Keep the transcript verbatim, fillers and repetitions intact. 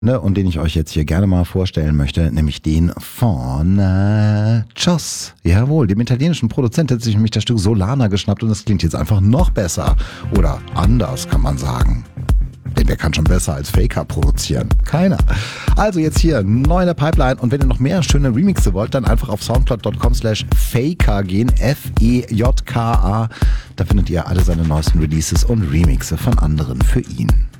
Ne, und den ich euch jetzt hier gerne mal vorstellen möchte, nämlich den von äh, Joss. Jawohl, dem italienischen Produzent hat sich nämlich das Stück Solana geschnappt und das klingt jetzt einfach noch besser. Oder anders, kann man sagen. Denn wer kann schon besser als Faker produzieren? Keiner. Also jetzt hier, neu in der Pipeline. Und wenn ihr noch mehr schöne Remixe wollt, dann einfach auf soundcloud punkt com slash faker gehen. F E J K A. Da findet ihr alle seine neuesten Releases und Remixe von anderen für ihn.